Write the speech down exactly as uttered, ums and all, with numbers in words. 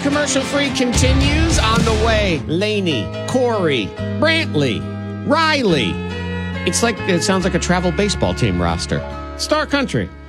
Commercial Free continues on the way. Laney, Corey, Brantley, Riley. It's like, it sounds like a travel baseball team roster. Star Country.